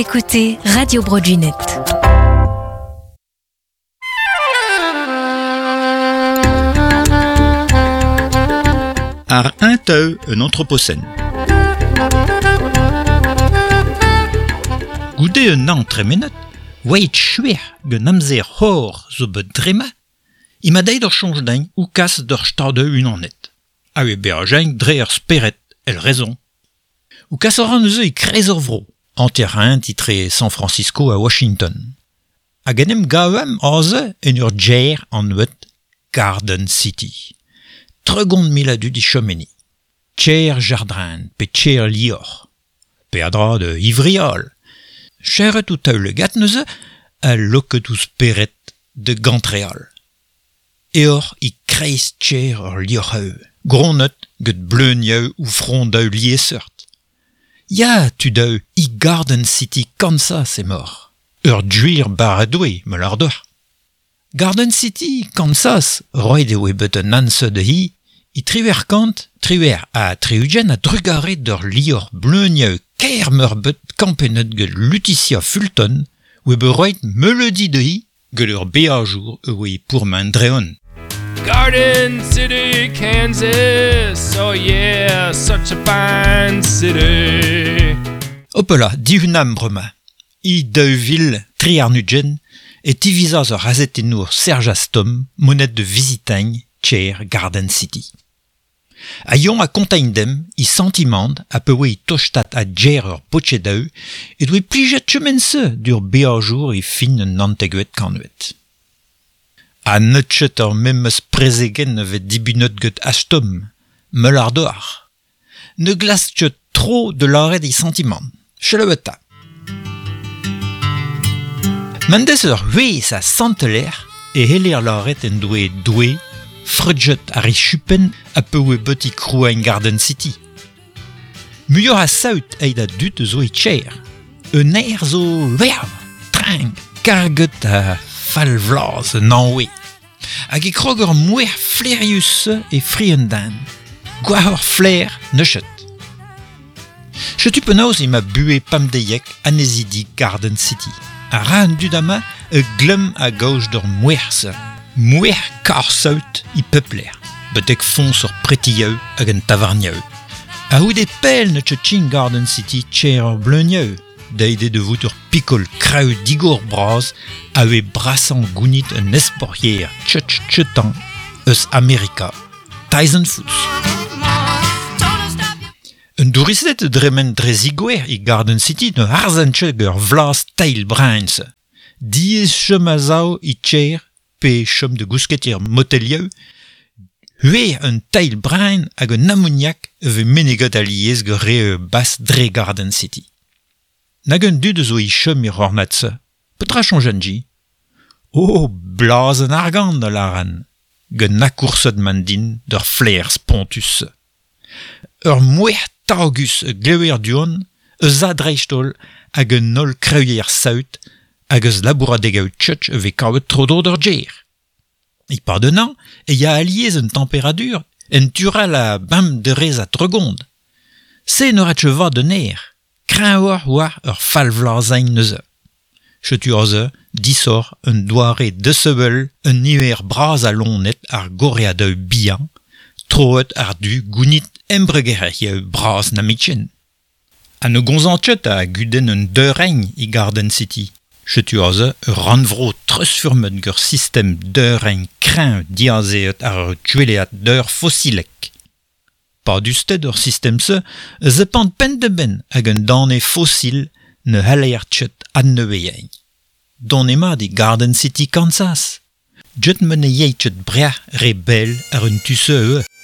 écoutez Radio Broadway Net. Ar un teu un anthropocène. Goude un an tremenet, weit schwer gen amzer hor zo bedrema, ima dei d'or change d'ain ou kas d'or stade un annet. A ue beajain dre ur speret, el raison. Ou kas or an eus e krezor vro, anterrain titre San Francisco a Washington. A genem gavem aze en ur djer an wet Garden City. Tregont miladu di chomeni. Tcher jardin, pe tcher lior. Pe adra de ivriol. Cheret ou taulegat neuze, a loket ou speret de gantreal. Eor i kreiz tcher ur lior heu. Gronet get bleunieu ou frondeu liesert. Ya, tu deu, i Garden City Kansas est mort. Ur djuir baradoué, me l'ardor. Garden City, Kansas, roi de webet un anse de hi, i triver kant, triver a triugen a drugare d'ur lior bleunieu ker merbet kampenet gel Lutetia Fulton, webe roit melodi de hi, gel ur beajour ewe pourmain dreon. Garden City, Kansas, oh yeah, such a fine city. Hopela, dihunam brema. I deuvil triarnugen et tivisa ur azetenour Serge Astom, monet de visitaigne, tcher Garden City. A yon a kontañ dem, i sentimand, a peue i tochtat a djer ur potchedau, et doe plijet chemense dur beajour i fin un nanteguet kanwet. A netchet ur memes prezegen vet dibunot get Astom, meul ar doar. Ne glaschet tro de laret i sentimand, cheleweta. Mendez ur huez a santeler e heler laret en doe frudget ar chupen a peue beti krouañ Garden City. Muior a saout eid a dut zo e tcher. Un air zo verv, trang, karget a falvlaz an anwe. Hag e krog ur mouer fleurius e friendan. Gwar ur flair neuchet. Chetu penaos ima bue pamdeiek anezidi Garden City. A ran dudama e glum a gauche d'ur mouerse. Mouer kar saout i peupler. Betek fons ur pretilleu hag en tavarnieu. A oud e pel ne tchin Garden City tcher ur bleunieu. Deide de vout ur pikol kreu digour braz a oe brasan gounit un esportier tchetan eus Amerika. Tyson Foods. Un douristet dremen drezigwer i Garden City ne harzantche ur vlas tail brains. Diez chom a zao i tcher pe chom de gousketier motelieu, hue un tail brain hag un ammoniak ve menegot a liez gre bas dre Garden City. Nag un dud zo i chom ir ornatse, petra chanjanji. Oh, blaz an argan da laran, gen nakoursod mandin d'ur flair spontus. Ur mouer targus gleuer duon, eus a dreistol hag un nol kreuier saout, hag eus labouradeg out tchotch ve kavet trodor d'ur djer. I pardenan, e ya aliez un temperadur, en tura la bam de rez a tregond. Se n'orat va de ner, kreñ war ur falvlazañ neuze. Chetu oze, disor, un doare de sevel, un niver braz a lonet ar goreadeu bihan, troet ar du gounit embregerech braz na mitchen. A ne gonzanchet a guden un deureiñ i Garden City. Chetu oze, ranvro treusfurmet gur system deureiñ kreñ diazeet ar tueleat d'eur fossilek. Pa dusted ur system se, ze pant pen de ben hag un dane fossil ne haleertchet adneueieñ. Don ema di Garden City Kansas. Jet mene yeitchet brea re bel ar un tusse eue.